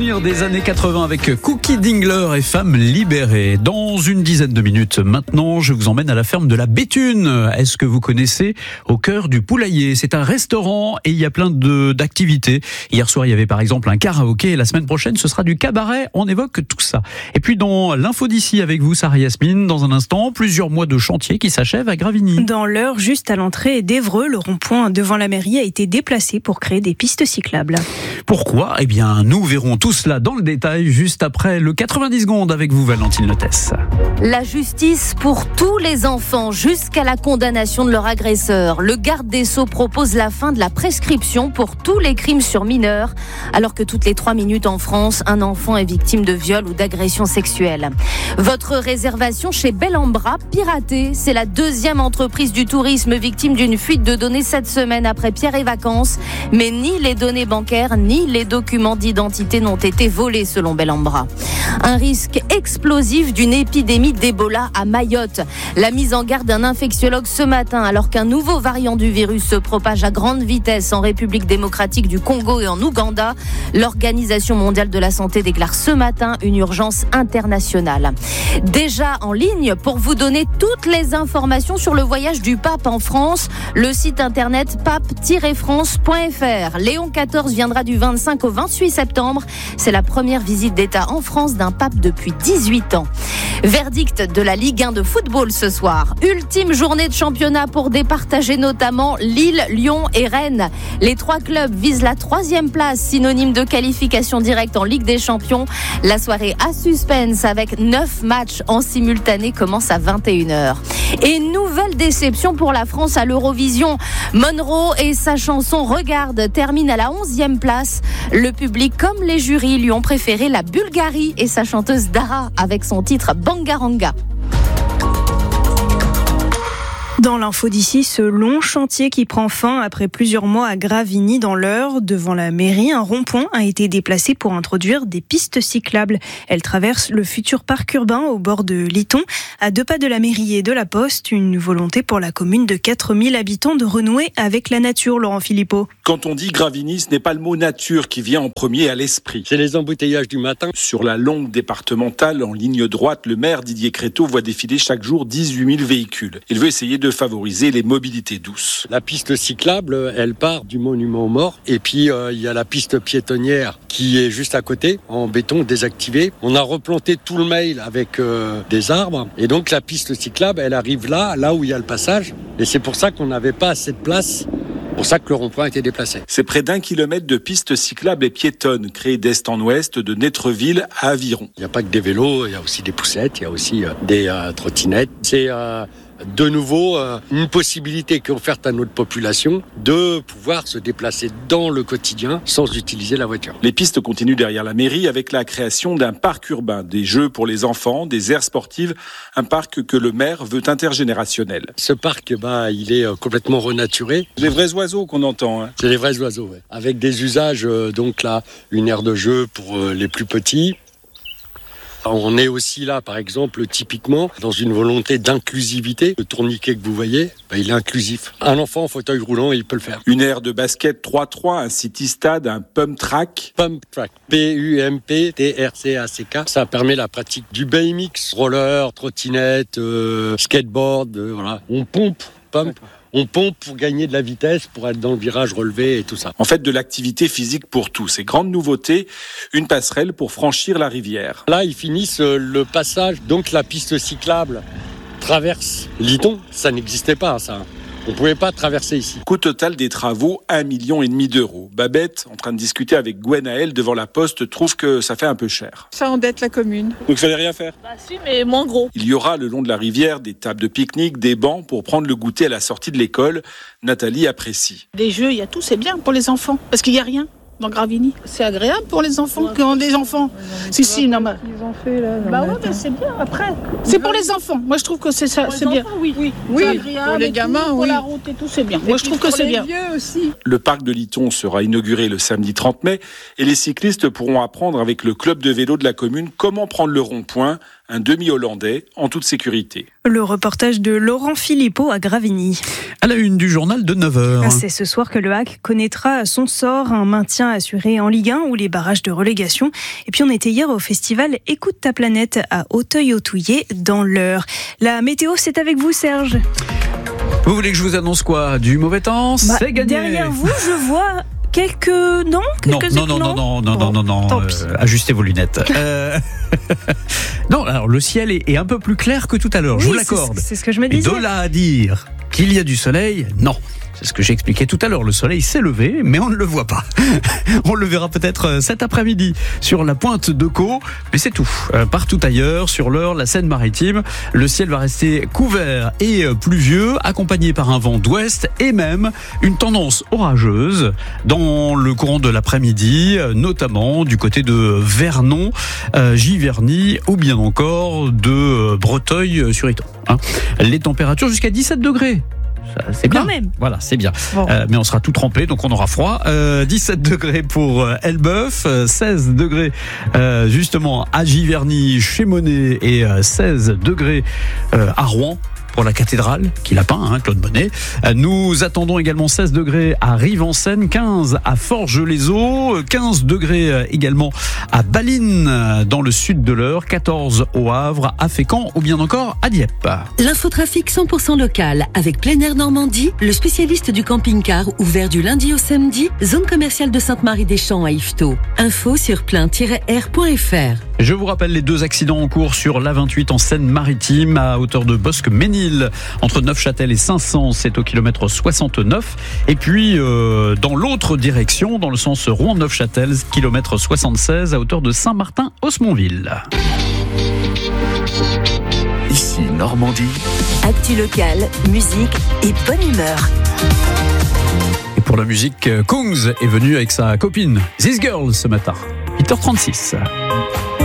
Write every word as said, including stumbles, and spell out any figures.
souvenirs des années quatre-vingts avec Cookie Dingler et Femmes libérées. Dans une dizaine de minutes maintenant, je vous emmène à la ferme de la Béthune. Est-ce que vous connaissez Au cœur du poulailler? C'est un restaurant et il y a plein de, d'activités. Hier soir, il y avait par exemple un karaoké et la semaine prochaine, ce sera du cabaret. On évoque tout ça. Et puis dans l'info d'ici avec vous, Sarah Yasmine, dans un instant, plusieurs mois de chantier qui s'achèvent à Gravigny. Dans l'heure, juste à l'entrée d'Évreux, le rond-point devant la mairie a été déplacé pour créer des pistes cyclables. Pourquoi ? Eh bien, nous verrons tout cela dans le détail juste après le quatre-vingt-dix secondes avec vous, Valentine Lotès. La justice pour tous les enfants jusqu'à la condamnation de leur agresseur. Le garde des Sceaux propose la fin de la prescription pour tous les crimes sur mineurs, alors que toutes les trois minutes en France, un enfant est victime de viol ou d'agression sexuelle. Votre réservation chez Bellambra, piratée. C'est la deuxième entreprise du tourisme victime d'une fuite de données cette semaine après Pierre et Vacances. Mais ni les données bancaires, ni les documents d'identité n'ont été volés selon Bellambra. Un risque explosif d'une épidémie d'Ebola à Mayotte. La mise en garde d'un infectiologue ce matin, alors qu'un nouveau variant du virus se propage à grande vitesse en République démocratique du Congo et en Ouganda. L'Organisation mondiale de la santé déclare ce matin une urgence internationale. Déjà en ligne pour vous donner toutes les informations sur le voyage du pape en France, le site internet pape tiret france point f r. Léon quatorze viendra du vingt-cinq au vingt-huit septembre. C'est la première visite d'État en France d'un pape depuis dix-huit ans. Verdict de la Ligue un de football ce soir. Ultime journée de championnat pour départager notamment Lille, Lyon et Rennes. Les trois clubs visent la troisième place, synonyme de qualification directe en Ligue des Champions. La soirée à suspense avec neuf matchs en simultané commence à vingt et une heures. Et nouvelle déception pour la France à l'Eurovision. Monroe et sa chanson Regarde termine à la onzième place. Le public comme les jurys lui ont préféré la Bulgarie et sa chanteuse Dara avec son titre Bangaranga. Dans l'info d'ici, ce long chantier qui prend fin après plusieurs mois à Gravigny dans l'Eure. Devant la mairie, un rond-point a été déplacé pour introduire des pistes cyclables. Elle traverse le futur parc urbain au bord de Liton, à deux pas de la mairie et de la Poste. Une volonté pour la commune de quatre mille habitants de renouer avec la nature, Laurent Philippot. Quand on dit Gravigny, ce n'est pas le mot nature qui vient en premier à l'esprit. C'est les embouteillages du matin. Sur la longue départementale, en ligne droite, le maire Didier Créteau voit défiler chaque jour dix-huit mille véhicules. Il veut essayer de favoriser les mobilités douces. La piste cyclable, elle part du monument aux morts. Et puis, euh, il y a la piste piétonnière qui est juste à côté, en béton désactivé. On a replanté tout le mail avec euh, des arbres. Et donc, la piste cyclable, elle arrive là, là où il y a le passage. Et c'est pour ça qu'on n'avait pas assez de place. C'est pour ça que le rond-point a été déplacé. C'est près d'un kilomètre de pistes cyclables et piétonnes créées d'est en ouest, de Netreville à Aviron. Il n'y a pas que des vélos, il y a aussi des poussettes, il y a aussi euh, des euh, trottinettes. C'est euh, de nouveau euh, une possibilité qui est offerte à notre population de pouvoir se déplacer dans le quotidien sans utiliser la voiture. Les pistes continuent derrière la mairie avec la création d'un parc urbain, des jeux pour les enfants, des aires sportives, un parc que le maire veut intergénérationnel. Ce parc, bah, il est euh, complètement renaturé. Les vrais oiseaux qu'on entend. Hein. C'est les vrais oiseaux, ouais. Avec des usages, euh, donc là, une aire de jeu pour euh, les plus petits. On est aussi là, par exemple, typiquement, dans une volonté d'inclusivité. Le tourniquet que vous voyez, bah, il est inclusif. Un enfant en fauteuil roulant, il peut le faire. Une aire de basket trois trois, un city-stade, un pump track. Pump track, P U M P T R C A C K. Ça permet la pratique du B M X, roller, trottinette, euh, skateboard, euh, voilà. On pompe, pump. On pompe pour gagner de la vitesse, pour être dans le virage relevé et tout ça. En fait, de l'activité physique pour tous. Et grande nouveauté, une passerelle pour franchir la rivière. Là, ils finissent le passage, donc la piste cyclable traverse Liton. Ça n'existait pas, ça. On ne pouvait pas traverser ici. Coût total des travaux, un million et demi d'euros. Babette, en train de discuter avec Gwenaël devant la Poste, trouve que ça fait un peu cher. Ça endette la commune. Donc il fallait rien faire. Bah si, mais moins gros. Il y aura le long de la rivière des tables de pique-nique, des bancs pour prendre le goûter à la sortie de l'école. Nathalie apprécie. Des jeux, il y a tout, c'est bien pour les enfants. Parce qu'il n'y a rien dans Gravigny. C'est agréable pour les enfants qui ont des enfants. Si, si, non, mais... Ils ont fait là. Bah ouais, mais c'est bien après. C'est pour les enfants. Moi, je trouve que c'est ça, pour c'est les bien. Enfants, oui, oui. Oui, pour les gamins, tout, oui. Pour la route et tout, c'est bien. Moi, je trouve que c'est bien. Pour les vieux aussi. Le parc de Liton sera inauguré le samedi trente mai et les cyclistes pourront apprendre avec le club de vélo de la commune comment prendre le rond-point un demi-hollandais, en toute sécurité. Le reportage de Laurent Philippot à Gravigny. À la une du journal de neuf heures. C'est ce soir que le H A C connaîtra son sort, un maintien assuré en Ligue un ou les barrages de relégation. Et puis on était hier au festival Écoute ta planète à Auteuil-Autouillet dans l'Eure. La météo, c'est avec vous Serge. Vous voulez que je vous annonce quoi? Du mauvais temps? Bah, C'est gagné. Derrière vous, je vois quelques... Non quelques non, non, non, non, non, non, non, non, non, euh, ajustez vos lunettes. Euh... non, alors le ciel est, est un peu plus clair que tout à l'heure, oui, je vous l'accorde. C'est, c'est ce que je me Mais disais. de là à dire qu'il y a du soleil, non. C'est ce que j'ai expliqué tout à l'heure. Le soleil s'est levé, mais on ne le voit pas. On le verra peut-être cet après-midi sur la pointe de Caux, mais c'est tout. Partout ailleurs, sur l'Eure, la Seine-Maritime, le ciel va rester couvert et pluvieux, accompagné par un vent d'ouest et même une tendance orageuse dans le courant de l'après-midi, notamment du côté de Vernon, Giverny ou bien encore de Breteuil-sur-Iton. Hein. Les températures jusqu'à dix-sept degrés. C'est bien. Quand même. Voilà, c'est bien. Bon. Euh, mais on sera tout trempé, donc on aura froid. Euh, dix-sept degrés pour euh, Elbeuf, euh, seize degrés euh, justement à Giverny, chez Monet, et euh, seize degrés euh, à Rouen. Pour la cathédrale, qu'il a peint, hein, Claude Monet. Nous attendons également seize degrés à Rive-en-Seine, quinze à Forges-les-Eaux, quinze degrés également à Balines, dans le sud de l'Eure, quatorze au Havre, à Fécamp ou bien encore à Dieppe. L'infotrafic cent pour cent local avec Plein Air Normandie, le spécialiste du camping-car ouvert du lundi au samedi, zone commerciale de Sainte-Marie-des-Champs à Yvetot. Info sur plein tiret air point f r. Je vous rappelle les deux accidents en cours sur l'A vingt-huit en Seine-Maritime à hauteur de Bosc-Ménil entre Neufchâtel et Saint-Saëns, c'est au kilomètre soixante-neuf. Et puis euh, dans l'autre direction, dans le sens Rouen-Neufchâtel, kilomètre soixante-seize à hauteur de Saint-Martin-Osmonville. Ici Normandie. Actu locale, musique et bonne humeur. Et pour la musique, Kungs est venu avec sa copine This Girl ce matin, huit heures trente-six.